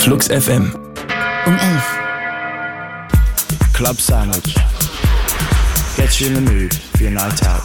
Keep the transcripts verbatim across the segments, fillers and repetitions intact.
Flux F M. Um elf. Club Sandwich. Get you in the mood for your night out.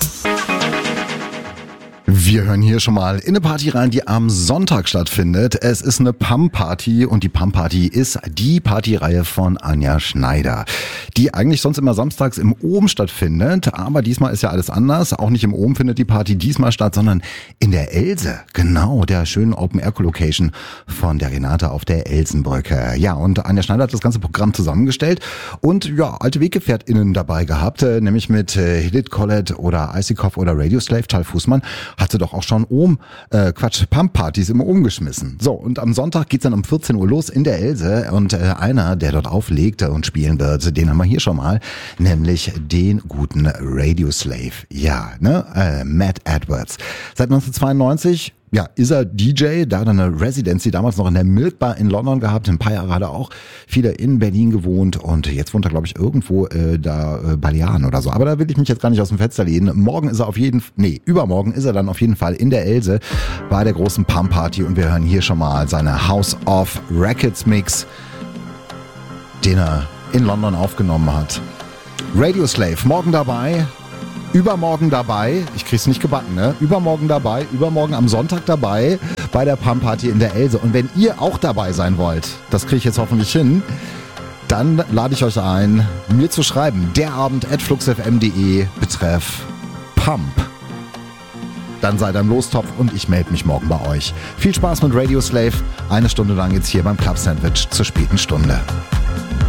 Wir hören hier schon mal in eine Party rein, die am Sonntag stattfindet. Es ist eine Pump-Party und die Pump-Party ist die Partyreihe von Anja Schneider, die eigentlich sonst immer samstags im Ohm stattfindet, aber diesmal ist ja alles anders. Auch nicht im Ohm findet die Party diesmal statt, sondern in der Else, genau, der schönen Open-Air-Location von der Renate auf der Elsenbrücke. Ja, und Anja Schneider hat das ganze Programm zusammengestellt und ja, alte WeggefährtInnen dabei gehabt, nämlich mit äh, Hidit Collet oder Icykov oder Radioslave. Tal Fußmann hatte doch auch schon Ohm, äh, Quatsch, Pump-Partys immer umgeschmissen. So, und am Sonntag geht's dann um vierzehn Uhr los in der Else und äh, einer, der dort auflegt und spielen wird, den haben wir hier schon mal, nämlich den guten Radioslave. Ja, ne, äh, Matt Edwards. Seit neunzehnhundertzweiundneunzig ja, ist er D J, da hat er eine Residency damals noch in der Milk Bar in London gehabt, ein paar Jahre hat er auch viele in Berlin gewohnt und jetzt wohnt er, glaube ich, irgendwo äh, da äh, Balearen oder so. Aber da will ich mich jetzt gar nicht aus dem Fenster lehnen. Morgen ist er auf jeden Fall, nee, übermorgen ist er dann auf jeden Fall in der Else bei der großen Pump Party und wir hören hier schon mal seine House of Records Mix, den er in London aufgenommen hat. Radioslave, morgen dabei. Übermorgen dabei, ich krieg's nicht gebacken, ne? Übermorgen dabei, übermorgen am Sonntag dabei bei der Pump Party in der Else. Und wenn ihr auch dabei sein wollt, das kriege ich jetzt hoffentlich hin, dann lade ich euch ein, mir zu schreiben, derabend at fluxfm punkt de betreff Pump. Dann seid ihr im Lostopf und ich melde mich morgen bei euch. Viel Spaß mit Radioslave, eine Stunde lang jetzt hier beim Club Sandwich zur späten Stunde.